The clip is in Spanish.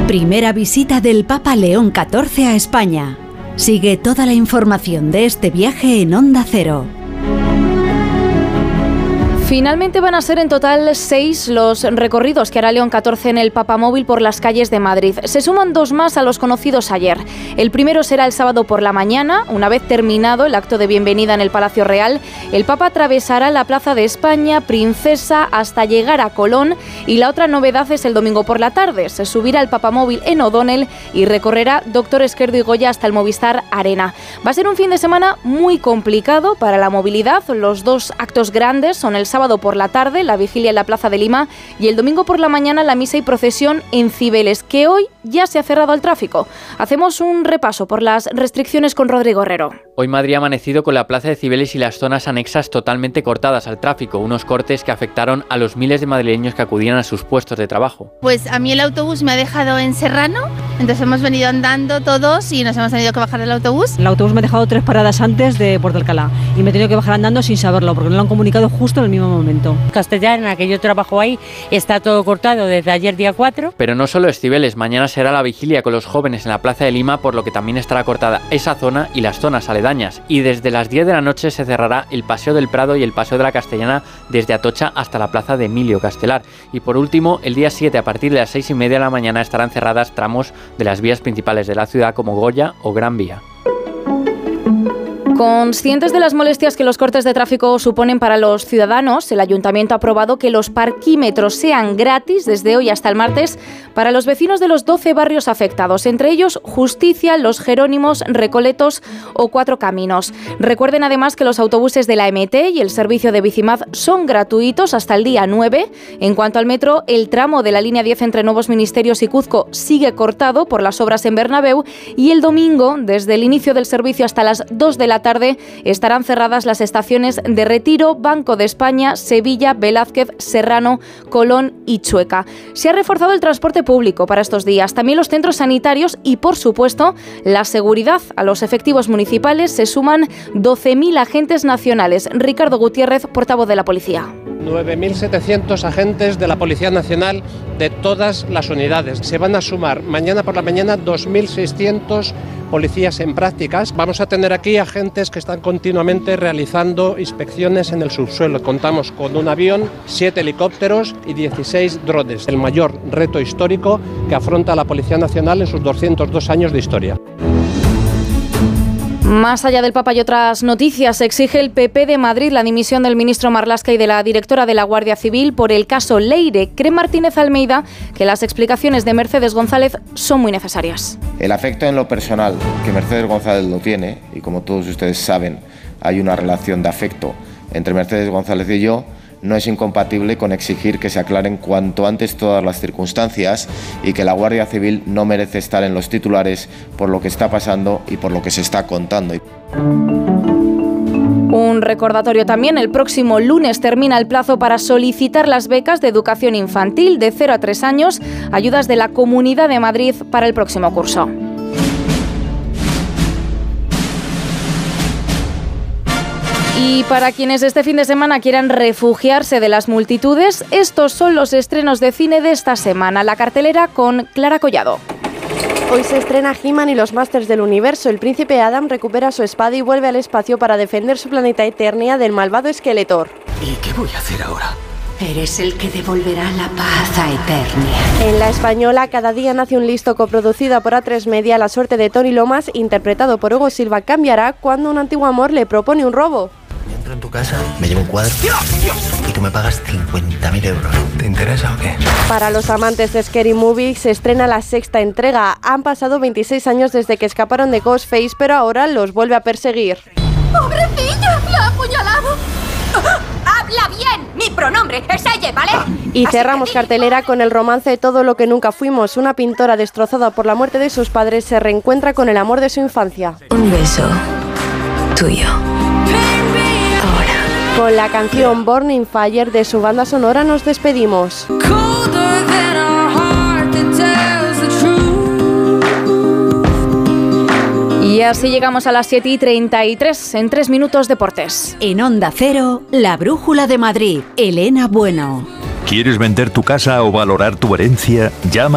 Primera visita del Papa León XIV a España. Sigue toda la información de este viaje en Onda Cero. Finalmente van a ser en total 6 los recorridos que hará León XIV en el Papamóvil por las calles de Madrid. Se suman 2 más a los conocidos ayer. El primero será el sábado por la mañana. Una vez terminado el acto de bienvenida en el Palacio Real, el Papa atravesará la Plaza de España, Princesa, hasta llegar a Colón. Y la otra novedad es el domingo por la tarde. Se subirá al Papamóvil en O'Donnell y recorrerá Doctor Esquerdo y Goya hasta el Movistar Arena. Va a ser un fin de semana muy complicado para la movilidad. Los 2 actos grandes son el sábado por la tarde, la vigilia en la Plaza de Lima, y el domingo por la mañana la misa y procesión en Cibeles, que hoy ya se ha cerrado al tráfico. Hacemos un repaso por las restricciones con Rodrigo Herrero. Hoy Madrid ha amanecido con la Plaza de Cibeles y las zonas anexas totalmente cortadas al tráfico, unos cortes que afectaron a los miles de madrileños que acudían a sus puestos de trabajo. Pues a mí el autobús me ha dejado en Serrano, entonces hemos venido andando todos y nos hemos tenido que bajar del autobús. El autobús me ha dejado 3 paradas antes de Puerto Alcalá y me he tenido que bajar andando sin saberlo, porque me lo han comunicado justo en el mismo momento. Castellana, que yo trabajo ahí, está todo cortado desde ayer día 4. Pero no solo es Cibeles, mañana será la vigilia con los jóvenes en la Plaza de Lima, por lo que también estará cortada esa zona y las zonas aledañas. Y desde las 10 de la noche se cerrará el Paseo del Prado y el Paseo de la Castellana desde Atocha hasta la Plaza de Emilio Castelar. Y por último, el día 7 a partir de las 6:30 de la mañana estarán cerradas tramos de las vías principales de la ciudad como Goya o Gran Vía. Conscientes de las molestias que los cortes de tráfico suponen para los ciudadanos, el Ayuntamiento ha aprobado que los parquímetros sean gratis desde hoy hasta el martes para los vecinos de los 12 barrios afectados, entre ellos Justicia, Los Jerónimos, Recoletos o Cuatro Caminos. Recuerden además que los autobuses de la MT y el servicio de Bicimad son gratuitos hasta el día 9. En cuanto al metro, el tramo de la línea 10 entre Nuevos Ministerios y Cuzco sigue cortado por las obras en Bernabéu y el domingo, desde el inicio del servicio hasta las 2 de la tarde, estarán cerradas las estaciones de Retiro, Banco de España, Sevilla, Velázquez, Serrano, Colón y Chueca. Se ha reforzado el transporte público para estos días, también los centros sanitarios y, por supuesto, la seguridad. A los efectivos municipales se suman 12.000 agentes nacionales. Ricardo Gutiérrez, portavoz de la Policía. 9.700 agentes de la Policía Nacional de todas las unidades. Se van a sumar mañana por la mañana 2.600 policías en prácticas. Vamos a tener aquí agentes que están continuamente realizando inspecciones en el subsuelo. Contamos con un avión, 7 helicópteros y 16 drones. El mayor reto histórico que afronta la Policía Nacional en sus 202 años de historia. Más allá del Papa y otras noticias, exige el PP de Madrid la dimisión del ministro Marlaska y de la directora de la Guardia Civil por el caso Leire. Cree Martínez Almeida que las explicaciones de Mercedes González son muy necesarias. El afecto en lo personal que Mercedes González lo tiene, y como todos ustedes saben, hay una relación de afecto entre Mercedes González y yo, no es incompatible con exigir que se aclaren cuanto antes todas las circunstancias y que la Guardia Civil no merece estar en los titulares por lo que está pasando y por lo que se está contando. Un recordatorio también, el próximo lunes termina el plazo para solicitar las becas de educación infantil de 0 a 3 años, ayudas de la Comunidad de Madrid para el próximo curso. Y para quienes este fin de semana quieran refugiarse de las multitudes, estos son los estrenos de cine de esta semana. La cartelera con Clara Collado. Hoy se estrena He-Man y los Masters del Universo. El príncipe Adam recupera su espada y vuelve al espacio para defender su planeta Eternia del malvado Skeletor. ¿Y qué voy a hacer ahora? Eres el que devolverá la paz a Eternia. En la española, Cada día nace un listo, coproducida por A3 Media, la suerte de Tony Lomas, interpretado por Hugo Silva, cambiará cuando un antiguo amor le propone un robo. Entro en tu casa, me llevo un cuadro y tú me pagas 50.000 euros. ¿Te interesa o qué? Para los amantes de Scary Movie se estrena la 6ª entrega. Han pasado 26 años desde que escaparon de Ghostface, pero ahora los vuelve a perseguir. ¡Pobrecilla! ¡La ha apuñalado! ¡Habla bien! Mi pronombre es ella, ¿vale? Y cerramos cartelera con el romance de Todo lo que nunca fuimos. Una pintora destrozada por la muerte de sus padres se reencuentra con el amor de su infancia. Un beso tuyo. Con la canción Burning Fire de su banda sonora nos despedimos. Y así llegamos a las 7:33, en 3 minutos deportes. En Onda Cero, la Brújula de Madrid, Elena Bueno. ¿Quieres vender tu casa o valorar tu herencia? Llama